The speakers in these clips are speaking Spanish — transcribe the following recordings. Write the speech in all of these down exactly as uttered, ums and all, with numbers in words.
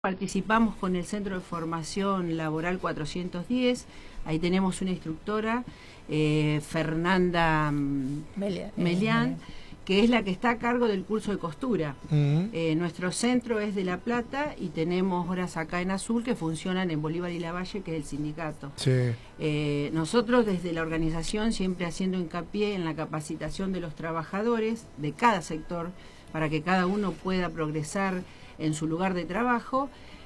Participamos con el Centro de Formación Laboral cuatrocientos diez, ahí tenemos una instructora, eh, Fernanda Melian, Melian, que es la que está a cargo del curso de costura. Uh-huh. eh, nuestro centro es de La Plata y tenemos horas acá en Azul que funcionan en Bolívar y Lavalle, que es el sindicato. Sí. Eh, nosotros desde la organización siempre haciendo hincapié en la capacitación de los trabajadores de cada sector para que cada uno pueda progresar en su lugar de trabajo,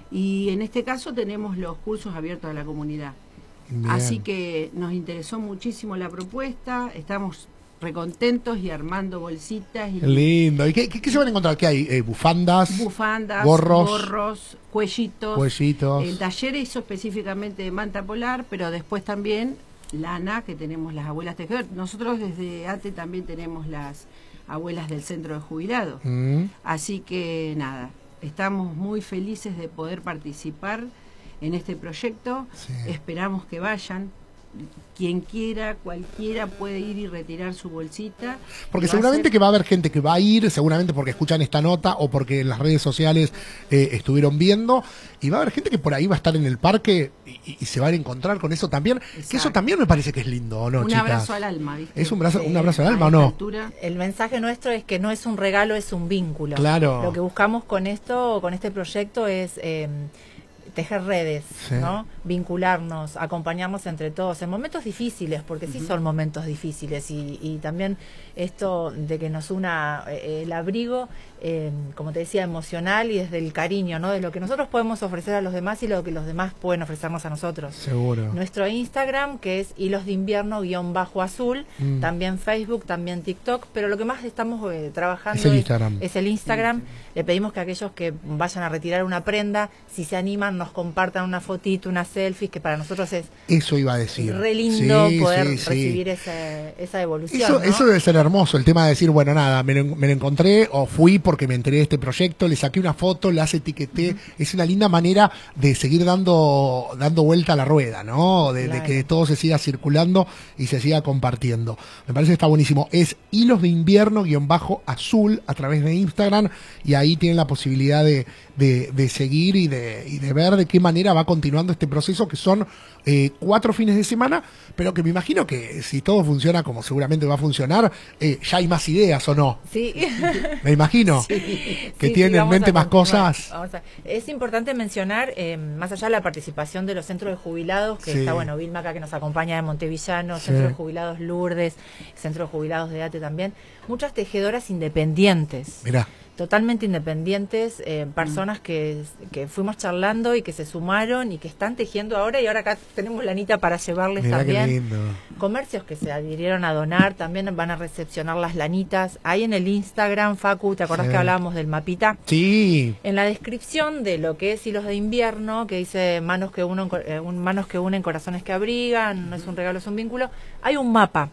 y en este caso tenemos los cursos abiertos a la comunidad. Bien. Así que nos interesó muchísimo la propuesta, estamos recontentos y armando bolsitas. Y lindo. ¿Y qué, qué, qué se van a encontrar? ¿Qué hay? Eh, ¿Bufandas? Bufandas, gorros, gorros cuellitos. cuellitos. El taller hizo específicamente de manta polar, pero después también lana, que tenemos las abuelas tejedoras. Nosotros desde A T E también tenemos las abuelas del centro de jubilados. Mm. Así que nada, estamos muy felices de poder participar en este proyecto. Sí. Esperamos que vayan. Quien quiera, cualquiera puede ir y retirar su bolsita. Porque Va seguramente a ser... que va a haber gente que va a ir, seguramente porque escuchan esta nota o porque en las redes sociales eh, estuvieron viendo, y va a haber gente que por ahí va a estar en el parque y, y se van a encontrar con eso también. Exacto. Que eso también me parece que es lindo, ¿o no, un chicas? abrazo al alma, ¿viste? ¿Es un, brazo, Sí, un abrazo al a alma o esta no? altura. El mensaje nuestro es que no es un regalo, es un vínculo. Claro. Lo que buscamos con esto, con este proyecto es eh, tejer redes, Sí. ¿no? Vincularnos, acompañarnos entre todos en momentos difíciles, porque sí son momentos difíciles, y, y también esto de que nos una eh, el abrigo, eh, como te decía, emocional, y desde el cariño, ¿no? De lo que nosotros podemos ofrecer a los demás y lo que los demás pueden ofrecernos a nosotros. Seguro. Nuestro Instagram, que es hilos de invierno guión bajo azul, Mm. también Facebook, también TikTok, pero lo que más estamos eh, trabajando Es el Instagram. es el Instagram. Le pedimos que aquellos que vayan a retirar una prenda, si se animan, nos compartan una fotito, una selfie, que para nosotros es Eso iba a decir. re lindo Sí, poder sí, sí. recibir esa, esa evolución. Eso, ¿no? eso debe ser hermoso, el tema de decir, bueno, nada, me lo, me lo encontré o fui porque me enteré de este proyecto, le saqué una foto, las etiqueté. Uh-huh. Es una linda manera de seguir dando dando vuelta a la rueda, ¿no? De, Claro. de que todo se siga circulando y se siga compartiendo. Me parece que está buenísimo. Es hilos de invierno guión bajo azul a través de Instagram, y ahí tienen la posibilidad de, de, de seguir y de, y de ver de qué manera va continuando este proceso, que son eh, cuatro fines de semana, pero que me imagino que si todo funciona como seguramente va a funcionar, eh, ya hay más ideas, ¿o no? Sí. Me imagino Sí. que Sí, tienen sí, en vamos mente a más continuar. cosas. Vamos a- Es importante mencionar, eh, más allá de la participación de los centros de jubilados, que Sí. está, bueno, Vilma acá que nos acompaña de Montevillano, Sí. Centro de Jubilados Lourdes, Centro de Jubilados de A T E también, muchas tejedoras independientes. Mirá, Totalmente independientes, eh, personas que, que fuimos charlando y que se sumaron y que están tejiendo ahora, y ahora acá tenemos lanita para llevarles mirá qué también. lindo. Comercios que se adhirieron a donar también van a recepcionar las lanitas. Ahí en el Instagram, Facu, ¿te acordás Sí. que hablábamos del mapita? Sí, En la descripción de lo que es hilos de invierno, que dice manos que unen, eh, un- manos que unen, corazones que abrigan, no es un regalo, es un vínculo, hay un mapa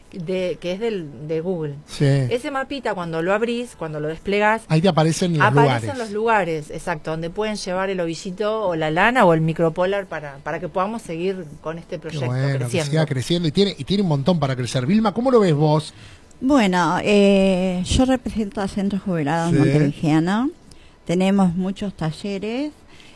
de que es del, de Google. sí. Ese mapita, cuando lo abrís, cuando lo desplegás, Ahí te aparecen los aparecen lugares. los lugares, exacto, donde pueden llevar el ovillito o la lana o el micropolar para, para que podamos seguir con este Qué proyecto bueno, que creciendo. siga creciendo, y tiene, y tiene un montón para crecer. Vilma, ¿cómo lo ves vos? Bueno, eh, yo represento a Centro Jubilados Sí. Montevigiano. Tenemos muchos talleres,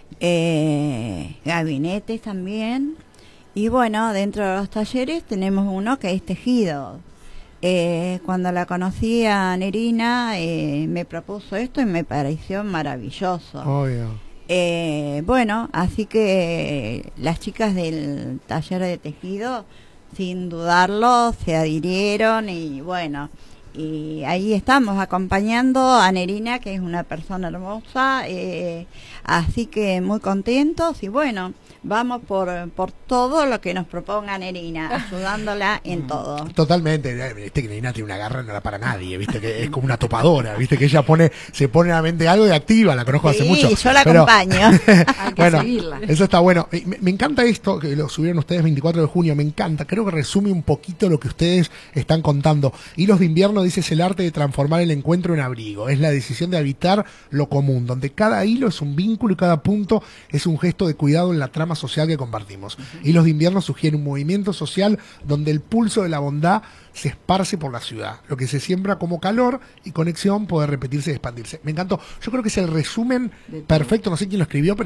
eh, gabinetes también. Y bueno, dentro de los talleres tenemos uno que es tejido. Eh, cuando la conocí a Nerina, eh, me propuso esto y me pareció maravilloso. Obvio. Eh, bueno, así que las chicas del taller de tejido, sin dudarlo, se adhirieron, y bueno, y ahí estamos acompañando a Nerina, que es una persona hermosa, eh, así que muy contentos, y bueno, vamos por, por todo lo que nos proponga Nerina, ayudándola en todo. Totalmente. Viste que Nerina tiene una garra, no la para nadie, viste que es como una topadora, viste que ella pone, se pone a la mente algo y activa, la conozco hace Sí, mucho. yo la pero- acompaño. Hay que Bueno, seguirla. eso está bueno. Y Me, me encanta esto, que lo subieron ustedes veinticuatro de junio, me encanta. Creo que resume un poquito lo que ustedes están contando. Hilos de invierno invierno, dice, es el arte de transformar el encuentro en abrigo. Es la decisión de habitar lo común, donde cada hilo es un vínculo y cada punto es un gesto de cuidado en la trama social que compartimos. Uh-huh. Hilos de invierno sugiere un movimiento social donde el pulso de la bondad se esparce por la ciudad. Lo que se siembra como calor y conexión puede repetirse y expandirse. Me encantó. Yo creo que es el resumen perfecto. No sé quién lo escribió, pero